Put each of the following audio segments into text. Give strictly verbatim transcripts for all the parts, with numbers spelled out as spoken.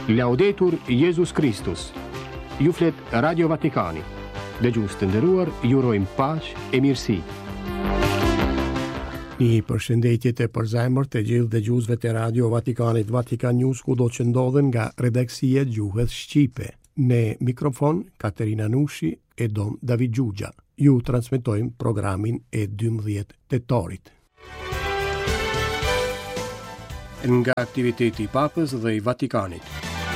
Laudetur Jesus Christus. Ju flet Radio Vatikani. Dëgjues të nderuar, ju urojmë paqë e mirësi. Një përshëndetje të përzemërt të gjithë dëgjuesve të Radio Vatikanit, Vatikan News, kudo që ndodhen nga redaksia gjuhës shqipe. Në mikrofon Katerina Nushi e Dom David Gjugja. Ju transmetojmë programin e dymbëdhjetë tetorit. Nga attiviteti i Papës dhe i Vatikanit.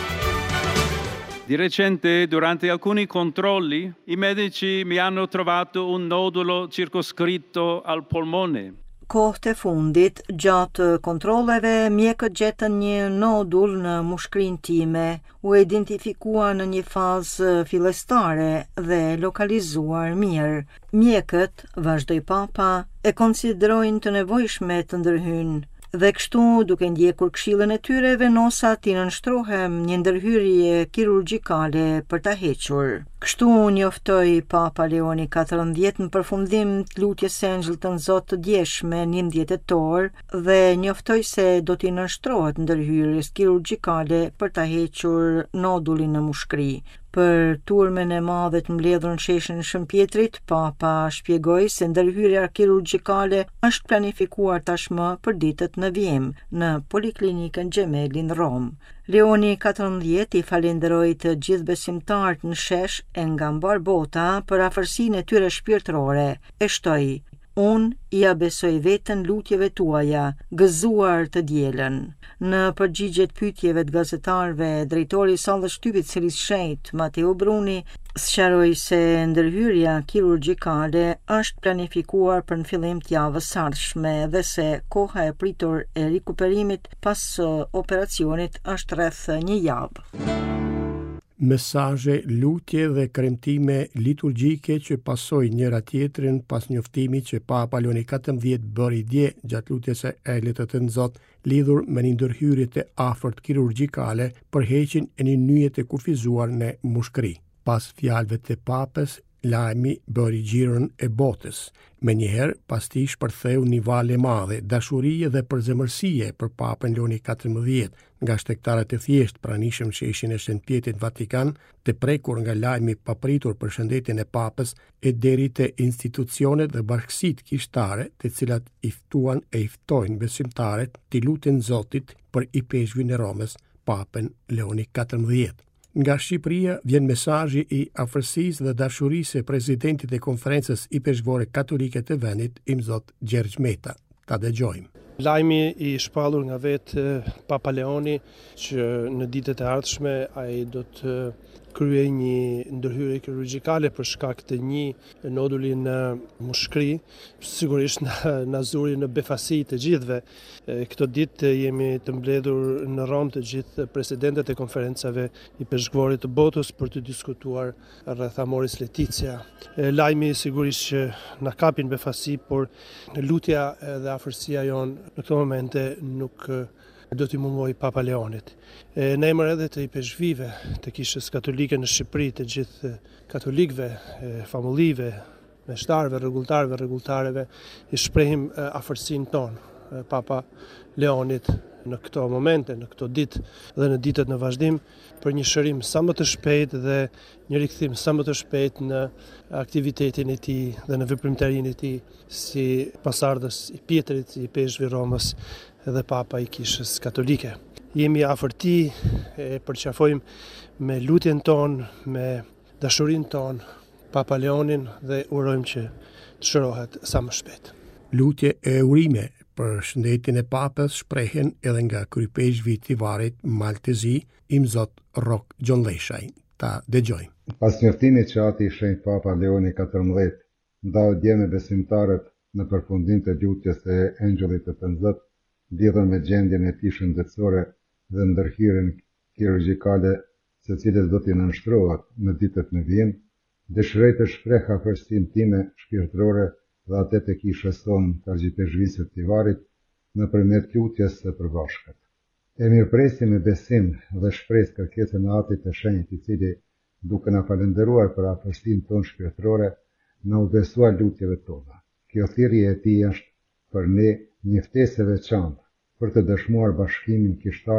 Di recente, durante alcuni controlli, i medici mi hanno trovato un nodulo circoscritto al polmone. Kohët e fundit, gjatë kontrolleve, mjekët gjetën një nodull në mushkrinë time, u identifikua në një fazë fillestare dhe lokalizuar mirë. Mjekët, vazhdoi Papa, e konsiderojnë të nevojshme të ndërhyjnë. Dhe kështu, duke ndjekur këshillën e tyre, venosat i nënshtrohem një ndërhyrje kirurgjikale për ta hequr. Kështu njoftoi Papa Leoni katërmbëdhjetë në përfundim të lutjes së Engjëllit të Zotit të djeshme njëmbëdhjetë tetor dhe njoftoi se do t'i nënshtrohet ndërhyrjes kirurgjikale për ta hequr nodullin në mushkri. Për turmen e madhe të mbledhur në sheshin Shëmpjetrit, Papa shpjegoi se ndërhyrja kirurgjikale është planifikuar tashmë për ditët në vijim në Poliklinikën Gjemeli në Rom. Leoni katërmbëdhjetë i falenderoi të gjithë besimtarët në shesh e nga mbar bota për afërsinë e tyre shpirtërore. E shtoi: Unë ja besoj veten lutjeve tuaja, gëzuar të dielën. Në përgjigje të pyetjeve të gazetarëve, drejtori i sallës shtypit Siris Shenjt, Mateo Bruni, sqaroi se ndërhyrja kirurgjikale është planifikuar për në fillim të javës së ardhshme dhe se koha e pritur e rikuperimit pas operacionit është rreth një javë. Mesazhe, lutje dhe kremtime liturgjike që pasojnë njëra tjetrin pas njoftimit që Papa Leoni katërmbëdhjetë bëri dje gjatë lutjes së Engjëllit të Zotit lidhur me një ndërhyrje të afërt kirurgjikale për heqjen e një nyje të kufizuar në mushkëri. Pas fjalëve të Papës, lajmi bëri xhiron e botës. Menjëherë, pas tij shpërtheu një valë e madhe dashurie dhe përzemërsie për Papën Leoni katërmbëdhjetë nga shtektarët e thjesht pranishëm sheshin e Shëntpjetrit Vatikan, të prekur nga lajmi papritur për shëndetjen e Papës e deri te institucionet dhe bashkësitë kishtare, të cilat i ftuan e i ftojnë besimtarët të luten Zotit për i peshqvin e Romës, Papën Leoni katërmbëdhjetë. Nga Shqipëria vjen mesazhi i afërsisë dhe dashurisë e presidentit e konferencës i peshqvore katolike të vendit, Imzot Gjergj Meta. Ta dëgjojmë. Lajmi i shpallur nga vetë Papa Leoni që në ditët e ardhshme ai do të kryej një ndërhyrje kirurgjikale për shkak të një noduli në mushkri, sigurisht na, na zuri në befasi të gjithëve. Këto ditë jemi të mbledhur në Rom të gjithë presidentët e konferencave i peshqvorit të botës për të diskutuar rreth Amoris Laetitia. Lajmi sigurisht që na kapin befasi, por lutja dhe afërsia jonë në këto momente nuk do t'i mungoj Papa Leonit. E, në emër edhe të i peshqvive, të kishës katolike në Shqipëri, të gjithë katolikëve, famullive, meshtarëve, rregulltarëve, rregulltareve, i shprehim afërsinë tonë Papa Leonit në këto momente, në këto ditë dhe në ditët në vazhdim, për një shërim sa më të shpejtë dhe një rikthim sa më të shpejtë në aktivitetin e tij dhe në veprimtarinë e tij si pasardhës i Pjetrit, i peshqve Romës dhe Papa i kishës katolike. Jemi afër tij, e përqafojmë me lutjen tonë, me dashurinë tonë Papa Leonin dhe urojmë që të shërohet sa më shpejt. Lutje e urime për shëndetjen e Papës shprehen edhe nga kryepeshqvi i Tivarit Maltezi, Imzot Rok Gjonlleshaj. Ta dëgjojmë. Pas njoftimit që ati i shenjtë Papa Leoni katërmbëdhjetë ndau dje me besimtarët në përfundim të lutjes së Engjëllit të Zotit lidhur me gjendjen e tij shëndetësore dhe ndërhyrjen kirurgjikale, së cilës do t'i nënshtrohet në ditët në vijim, dëshiroj të shpreh afërsinë time shpirtërore dhe atë të kishës sonë të Argjipeshqvisë të Tivarit nëpërmjet lutjes së përbashkët. E mirëpresim me besim dhe shpresë kërkesën e Atit të Shenjtë, i cili, duke na falendëruar për afërsinë tonë shpirtërore, na u besua lutjeve tona. Kjo thirrje e tij është për ne një ftesë e veçantë për të dëshmuar bashkimin kishtar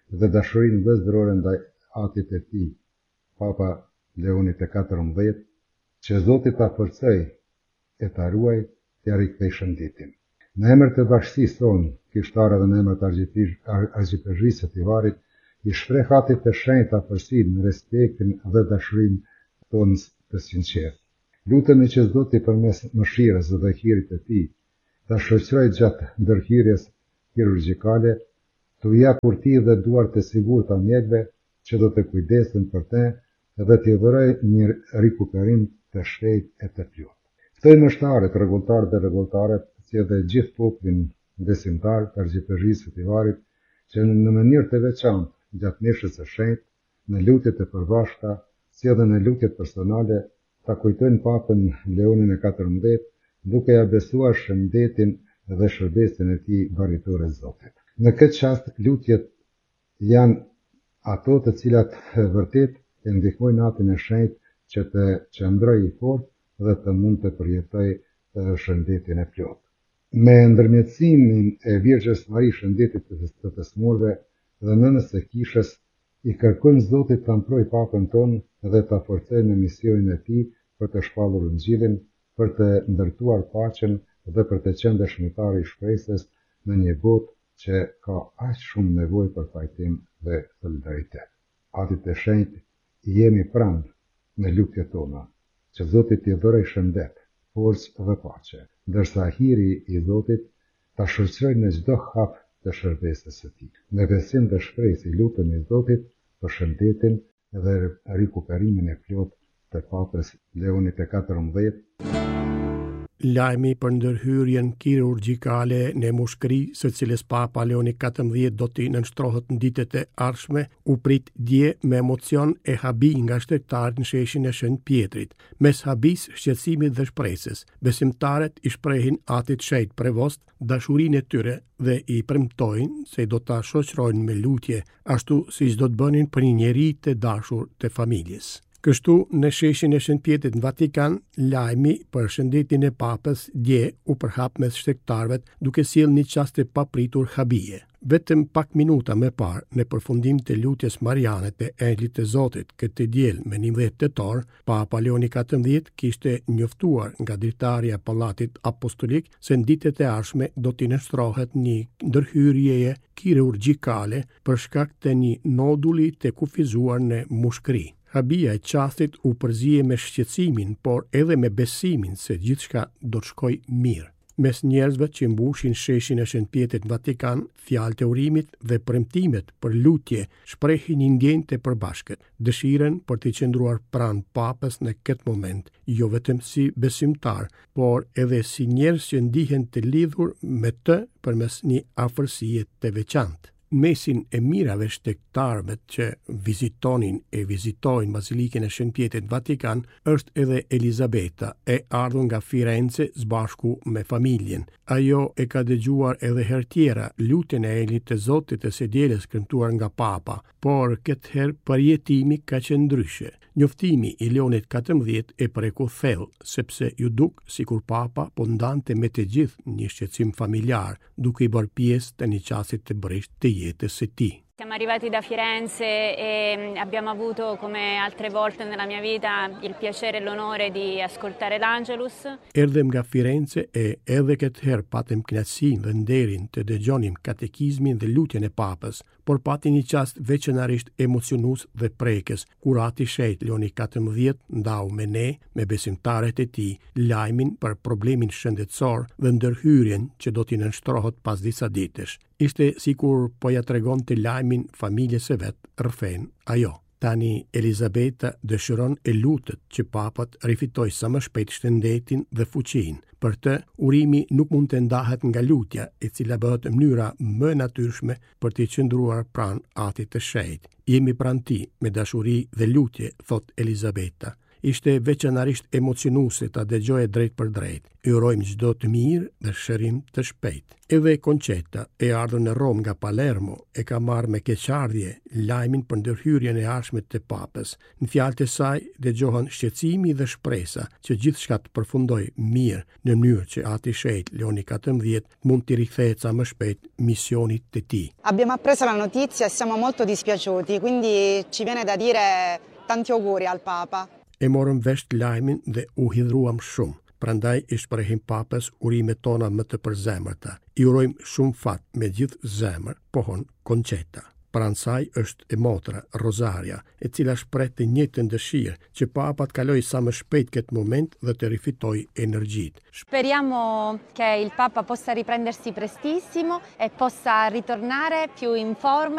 dhe dashurinë vëllëzërore ndaj atit e tij, Papa Leoni të katërmbëdhjetë, që Zoti ta forcojë e ta ruaj t'ia rikthej shëndetin. Në emër të bashkësisë tonë, kishtarë dhe në emër të Argjipëzhisë së Tivarit, i shpreh atit të shenjtë afërsinë në respektin dhe dashurinë tonë të sinqertë. Lutemi që Zoti përmes mëshirës dhe hirit të tij ta shoqërojë gjatë ndërhyrjes kirurgjikale, t'u jap urtësi dhe duart të sigurta mjekëve që do të kujdesen për të dhe t'i dhurojë një rikuperim të shpejtë e të plotë. Ftoj mështarët, rregulltarët dhe rregulltaret, si edhe gjithë popullin besimtar të Argjipëzhisë së Tivarit, që në mënyrë të veçantë gjatë meshës së shenjtë, në lutjet e përbashkëta, si edhe në lutjet personale, ta kujtojnë Papën Leonin e katërmbëdhjetë, duke ja besuar shëndetin dhe shërbesin e tij barritore Zotit. Në këtë çast, lutjet janë ato të cilat vërtet e ndihmojnë atin e shenjtë që të qëndrojë i fortë dhe të mund të përjetojë shëndetin e plotë. Me ndërmjetësimin e Virgjës Mari, shëndetit të të smurve dhe nënës së kishës, i kërkojmë Zotit të mprojë Papën tonë dhe ta forcojë në misionin e tij për të shpallur Ungjillin, për të ndërtuar paqen dhe për të qenë dëshmitar i shpresës në një botë që ka aq shumë nevojë për pajtim dhe solidaritet. Atit e shenjtë, jemi pranë në lutjet tona, që Zoti t'i dhurojë shëndet, forcë dhe paqe, ndërsa hiri i Zotit ta shoqërojë në çdo hap të shërbesës së tij. Me besim dhe shpresë lutemi Zotit për shëndetin dhe rikuperimin e plotë të Papës Leonit të katërmbëdhjetë. Lajmi për ndërhyrjen kirurgjikale në mushkëri, së cilës Papa Leoni katërmbëdhjetë do t'i nënshtrohet në ditët e ardhshme, u prit dje me emocion e habi nga shtetarët në sheshin e Shën Pjetrit. Mes habis, shqetësimit dhe shpresës, besimtarët i shprehin atit shenjtë prevost dashurinë e tyre dhe i premtojnë se do ta shoqërojnë me lutje, ashtu siç do të bënin për një njeri të dashur të familjes. Kështu, në sheshin e Shën Pjetrit në Vatikan, lajmi për shëndetin e Papës dje u përhap mes shtetarëve duke sjellë një çast të papritur habie. Vetëm pak minuta më parë, në përfundim të lutjes mariane të Engjëllit të Zotit këtë diel me njëmbëdhjetë tetor, Papa Leoni katërmbëdhjetë kishte njoftuar nga dritarja e Pallatit Apostolik se në ditët e ardhshme do t'i nënshtrohet një ndërhyrje kirurgjikale për shkak të një noduli të kufizuar në mushkëri. Habia e qastit u përzije me shqetësimin, por edhe me besimin se gjithçka do të shkojë mirë. Mes njerëzve që mbushin sheshin e Shën Pjetrit në Vatikan, fjalë të urimit dhe premtimet për lutje shprehin një ndjenjë të përbashkët, dëshiren për të qëndruar pranë Papës në këtë moment, jo vetëm si besimtar, por edhe si njerëz që ndihen të lidhur me të përmes një afërsie të veçantë. Mesin e mirave shtetarëve që vizitonin e vizitojnë Bazilikën e Shën Pjetrit në Vatikan është edhe Elizabeta, e ardhur nga Firenze së bashku me familjen. Ajo e ka dëgjuar edhe herë tjera lutjen e Engjëllit të Zotit të së dielës këndtuar nga Papa, por këtë herë përjetimi ka qenë ndryshe. Njoftimi i Leonit katërmbëdhjetë e preku thellë, sepse ju duk sikur Papa po ndante me të gjithë një shqetësim familjar, duke i bërë pjesë të një çasti të brisht të jetës së tij. Siamo arrivati da Firenze e abbiamo avuto, come altre volte nella mia vita, il piacere e l'onore di ascoltare l'Angelus. Erdhem nga Firenze e edhe këtë herë patëm kënaqësinë dhe nderin të dëgjonim katekizmin dhe lutjen e Papës, por pati një çast veçanarisht emocionues dhe prekës, kur ati shenjtë Leoni katërmbëdhjetë ndau me ne, me besimtarët e tij, lajmin për problemin shëndetësor dhe ndërhyrjen që do t'i nënshtrohet pas disa ditësh. Ishte sikur po ja tregon të lajmin familjes së vet, rrëfen ajo. Tani Elizabeta dëshiron e lutet që Papat rifitoj sa më shpejt shëndetin dhe fuqinë. Për të, urimi nuk mund të ndahet nga lutja, e cila bëhet mënyra më natyrshme për të qëndruar pranë atit të shenjtë. Jemi pranë ti me dashuri dhe lutje, thot Elizabeta. Ishte veçanarisht emocionuese ta dëgjoje drejt për drejt. Ju urojmë çdo të mirë dhe shërim të shpejt. Edhe Concetta, e ardhur në Rom nga Palermo, e ka marrë me keqardhje lajmin për ndërhyrjen e ardhshme të Papës. Në fjalët e saj dëgjohen shqetësimi dhe shpresa që gjithçka të përfundojë mirë në mënyrë që Ati i Shenjtë Leoni katërmbëdhjetë mund të rikthehet sa më shpejt misionit të tij. Abbiamo appreso la notizia e siamo molto dispiaciuti, quindi ci viene da dire tanti auguri al Papa. E morëm vesh lajmin dhe u hidhruam shumë. Prandaj i shprehim Papës urimet tona më të përzemërta. I urojmë shumë fat me gjithë zemër, pohon Concetta. Pranë saj është e motra, Rosaria, e cila shpreh të njëjtën dëshirë që Papa të kalojë sa më shpejt këtë moment dhe të rifitojë energjitë. Speriamo che il Papa possa riprendersi prestissimo e possa ritornare più in forma.